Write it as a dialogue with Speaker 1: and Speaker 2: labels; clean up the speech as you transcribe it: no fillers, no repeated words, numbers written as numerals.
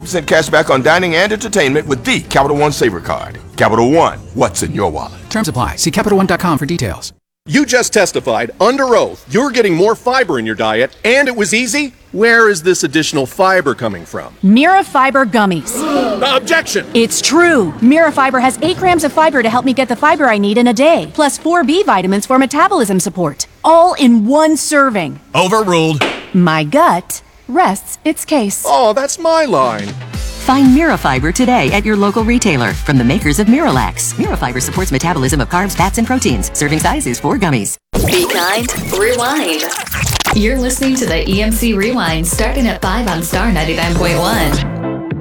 Speaker 1: 50% cash back on dining and entertainment with the Capital One Saver Card. Capital One, what's in your wallet?
Speaker 2: Terms apply. See CapitalOne.com for details.
Speaker 3: You just testified under oath you're getting more fiber in your diet, and it was easy. Where is this additional fiber coming from?
Speaker 4: Mira Fiber Gummies.
Speaker 3: Objection!
Speaker 4: It's true. Mira Fiber has 8 grams of fiber to help me get the fiber I need in a day, plus 4 B vitamins for metabolism support. All in one serving.
Speaker 5: Overruled.
Speaker 4: My gut rests its case.
Speaker 3: Oh, that's my line.
Speaker 6: Find Mirafiber today at your local retailer from the makers of Miralax. Mirafiber supports metabolism of carbs, fats, and proteins. Serving size is 4 gummies.
Speaker 7: Be kind, rewind. You're listening to the EMC Rewind starting at 5 on Star 99.1.